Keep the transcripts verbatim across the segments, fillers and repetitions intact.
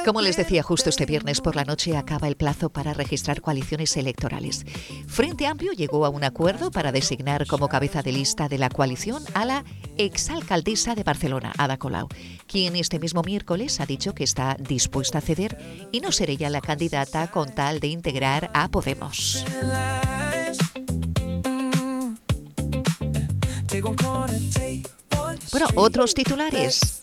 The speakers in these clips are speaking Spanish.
Como les decía, justo este viernes por la noche acaba el plazo para registrar coaliciones electorales. Frente Amplio llegó a un acuerdo para designar como cabeza de lista de la coalición a la exalcaldesa de Barcelona, Ada Colau, quien este mismo miércoles ha dicho que está dispuesta a ceder y no ser ella la candidata con tal de integrar a Podemos. Bueno, otros titulares.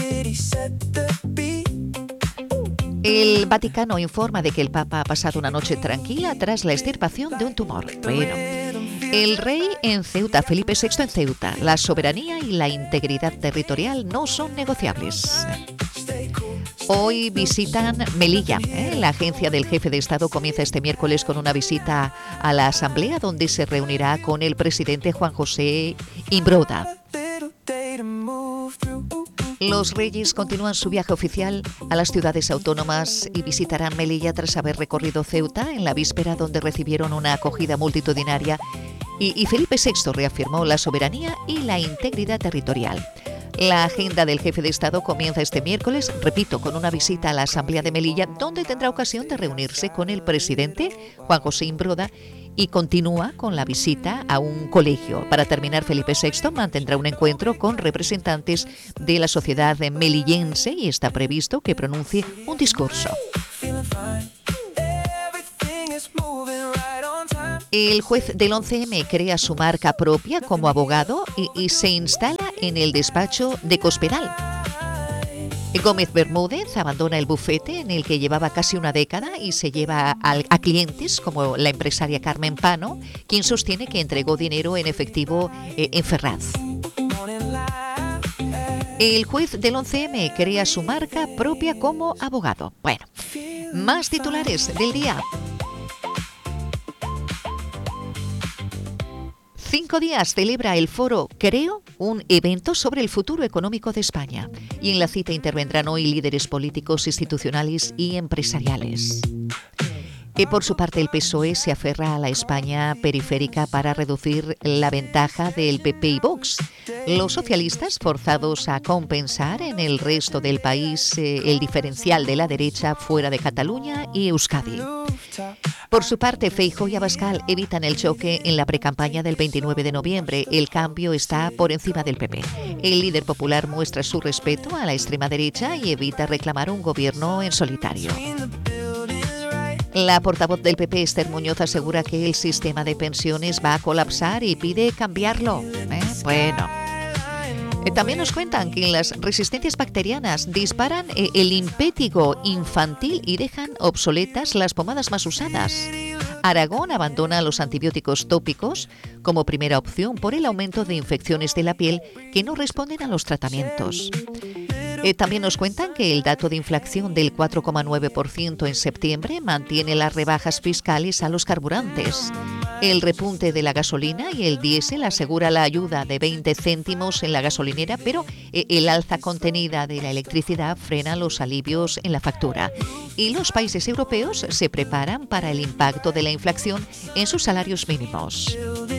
El Vaticano informa de que el Papa ha pasado una noche tranquila tras la extirpación de un tumor. Bueno, el rey en Ceuta, Felipe sexto en Ceuta. La soberanía y la integridad territorial no son negociables. Hoy visitan Melilla. ¿eh? La agencia del jefe de Estado comienza este miércoles con una visita a la Asamblea, donde se reunirá con el presidente Juan José Imbroda. Los reyes continúan su viaje oficial a las ciudades autónomas y visitarán Melilla tras haber recorrido Ceuta en la víspera, donde recibieron una acogida multitudinaria y, y Felipe sexto reafirmó la soberanía y la integridad territorial. La agenda del jefe de Estado comienza este miércoles, repito, con una visita a la Asamblea de Melilla, donde tendrá ocasión de reunirse con el presidente Juan José Imbroda, y continúa con la visita a un colegio. Para terminar, Felipe sexto mantendrá un encuentro con representantes de la sociedad melillense y está previsto que pronuncie un discurso. El juez del once eme crea su marca propia como abogado y, y se instala en el despacho de Cospedal. Gómez Bermúdez abandona el bufete en el que llevaba casi una década y se lleva a, a clientes como la empresaria Carmen Pano, quien sostiene que entregó dinero en efectivo eh, en Ferraz. El juez del once eme crea su marca propia como abogado. Bueno, más titulares del día. Cinco días celebra el foro Creo, un evento sobre el futuro económico de España. Y en la cita intervendrán hoy líderes políticos, institucionales y empresariales. Y por su parte, el P S O E se aferra a la España periférica para reducir la ventaja del P P y Vox. Los socialistas, forzados a compensar en el resto del país eh, el diferencial de la derecha fuera de Cataluña y Euskadi. Por su parte, Feijóo y Abascal evitan el choque en la precampaña del veintinueve de noviembre. El cambio está por encima del P P. El líder popular muestra su respeto a la extrema derecha y evita reclamar un gobierno en solitario. La portavoz del P P, Esther Muñoz, asegura que el sistema de pensiones va a colapsar y pide cambiarlo. ¿Eh? Bueno. También nos cuentan que las resistencias bacterianas disparan el impétigo infantil y dejan obsoletas las pomadas más usadas. Aragón abandona los antibióticos tópicos como primera opción por el aumento de infecciones de la piel que no responden a los tratamientos. Eh, también nos cuentan que el dato de inflación del cuatro coma nueve por ciento en septiembre mantiene las rebajas fiscales a los carburantes. El repunte de la gasolina y el diésel asegura la ayuda de veinte céntimos en la gasolinera, pero eh, el alza contenida de la electricidad frena los alivios en la factura. Y los países europeos se preparan para el impacto de la inflación en sus salarios mínimos.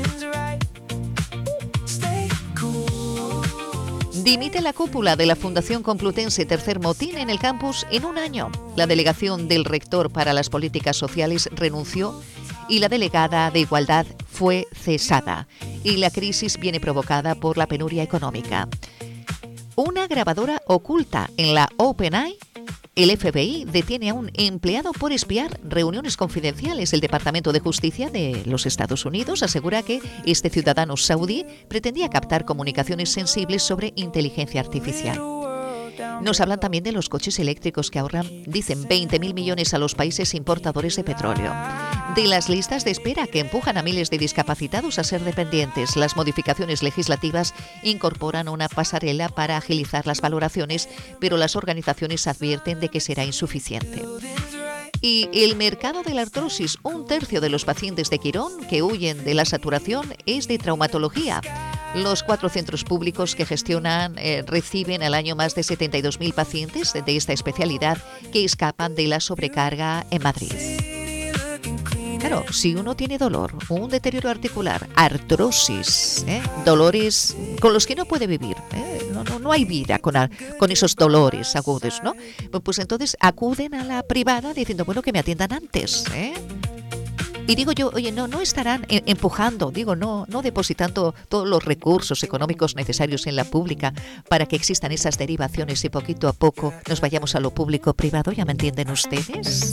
Dimite la cúpula de la Fundación Complutense, tercer motín en el campus en un año. La delegación del rector para las políticas sociales renunció y la delegada de Igualdad fue cesada. Y la crisis viene provocada por la penuria económica. Una grabadora oculta en la OpenAI. El F B I detiene a un empleado por espiar reuniones confidenciales. El Departamento de Justicia de los Estados Unidos asegura que este ciudadano saudí pretendía captar comunicaciones sensibles sobre inteligencia artificial. Nos hablan también de los coches eléctricos que ahorran, dicen, veinte mil millones a los países importadores de petróleo. De las listas de espera que empujan a miles de discapacitados a ser dependientes. Las modificaciones legislativas incorporan una pasarela para agilizar las valoraciones, pero las organizaciones advierten de que será insuficiente. Y el mercado de la artrosis, un tercio de los pacientes de Quirón que huyen de la saturación es de traumatología. Los cuatro centros públicos que gestionan eh, reciben al año más de setenta y dos mil pacientes de esta especialidad que escapan de la sobrecarga en Madrid. Claro, si uno tiene dolor, un deterioro articular, artrosis, ¿eh? dolores con los que no puede vivir, ¿eh? no, no, no hay vida con, a, con esos dolores agudos, ¿no? Pues entonces acuden a la privada diciendo, bueno, que me atiendan antes, ¿eh? Y digo yo, oye, no, no estarán empujando, digo, no, no depositando todos los recursos económicos necesarios en la pública para que existan esas derivaciones y poquito a poco nos vayamos a lo público-privado, ¿ya me entienden ustedes?